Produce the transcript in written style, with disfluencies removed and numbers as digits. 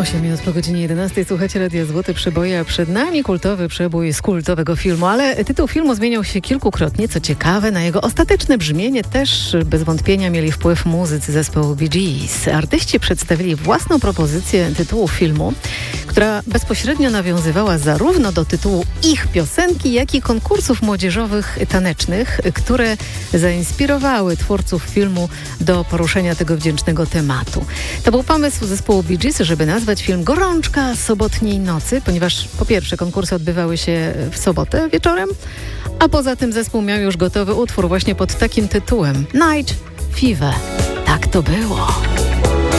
8 minut po godzinie 11. Słuchacie Radia Złote Przeboje, a przed nami kultowy przebój z kultowego filmu, ale tytuł filmu zmieniał się kilkukrotnie. Co ciekawe, na jego ostateczne brzmienie też bez wątpienia mieli wpływ muzycy zespołu Bee Gees. Artyści przedstawili własną propozycję tytułu filmu, która bezpośrednio nawiązywała zarówno do tytułu ich piosenki, jak i konkursów młodzieżowych tanecznych, które zainspirowały twórców filmu do poruszenia tego wdzięcznego tematu. To był pomysł zespołu Bee Gees, żeby nazwać film Gorączka sobotniej nocy, ponieważ po pierwsze konkursy odbywały się w sobotę wieczorem, a poza tym zespół miał już gotowy utwór właśnie pod takim tytułem Night Fever. Tak to było.